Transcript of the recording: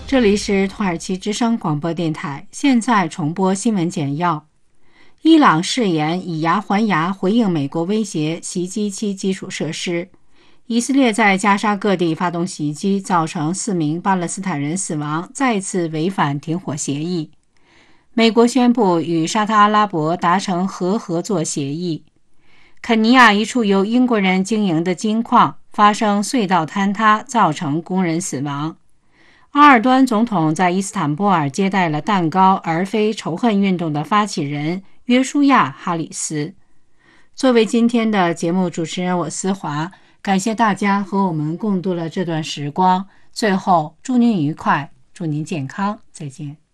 这里是土耳其之声广播电台，现在重播新闻简要。伊朗誓言以牙还牙回应美国威胁袭击其基础设施。以色列在加沙各地发动袭击，造成4名巴勒斯坦人死亡，再次违反停火协议。美国宣布与沙特阿拉伯达成核合作协议。肯尼亚一处由英国人经营的金矿发生隧道坍塌，造成工人死亡。阿尔端总统在伊斯坦布尔接待了蛋糕而非仇恨运动的发起人约书亚·哈里斯。作为今天的节目主持人，我思华，感谢大家和我们共度了这段时光。最后，祝您愉快，祝您健康，再见。